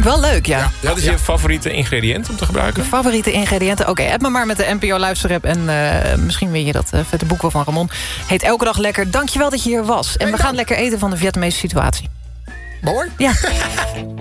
wel leuk, ja. Wat is je favoriete ingrediënt om te gebruiken? Je favoriete ingrediënten? Oké, app me maar met de NPO-luisterapp. En misschien win je dat vette boek wel van Ramon. Heet Elke Dag Lekker. Dankjewel dat je hier was. En we gaan lekker eten van de Vietnamese situatie. Mooi. Ja.